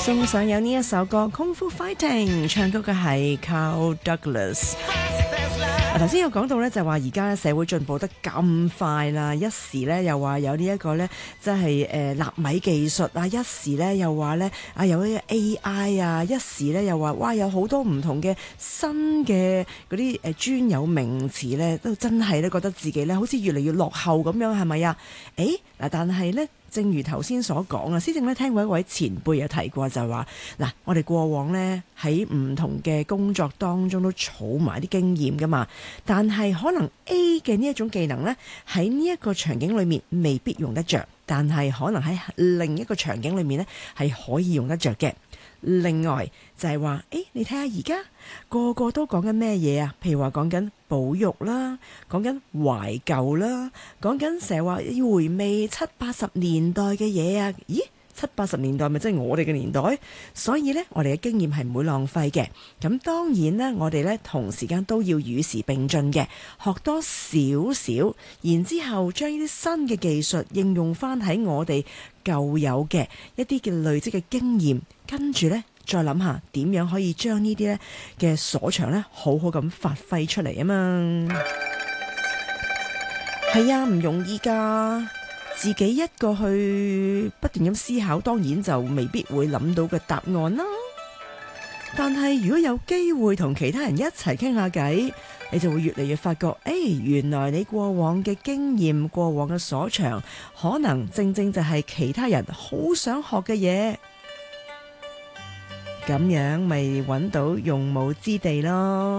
送上有呢一首歌《功夫 Fighting》，唱歌嘅係 Carl Douglas。頭先有講到咧，就話而家社會進步得咁快啦，一時咧又話有呢一個咧，即係納米技術啊，一時咧又話咧啊有呢個 AI 啊，一時咧又話哇有好多唔同嘅新嘅嗰啲專有名詞咧，都真係咧覺得自己咧好似越嚟越落後咁樣，係咪啊？嗱，但係咧。正如頭先所講啊，施政咧聽過一位前輩有提過，就係話嗱，我哋過往呢喺唔同嘅工作當中都儲埋啲經驗噶嘛，但係可能 A 嘅呢一種技能呢，喺呢一個場景裏面未必用得着，但係可能喺另一個場景裏面呢係可以用得着嘅。另外就係話，你睇下而家個個都講緊咩嘢啊？譬如話講緊保育啦，講緊懷舊啦，講緊成日話要回味70-80年代嘅嘢啊！咦，70-80年代咪即係我哋嘅年代？所以呢，我哋嘅經驗係唔會浪費嘅。咁當然呢，我哋呢同時間都要與時並進嘅，學多少少，然之後將呢啲新嘅技術應用翻喺我哋舊有嘅一啲嘅累積嘅經驗，跟住呢，再諗下點樣可以將呢啲呢嘅所長呢好好咁發揮出嚟啊嘛。係啊，唔容易㗎，自己一個去不斷咁思考，當然就未必會諗到嘅答案啦。但係如果有機會同其他人一齊傾下偈，你就會越嚟越發覺，原來你過往嘅經驗、過往嘅所長，可能正正就係其他人好想學嘅嘢。咁樣咪揾到用武之地咯。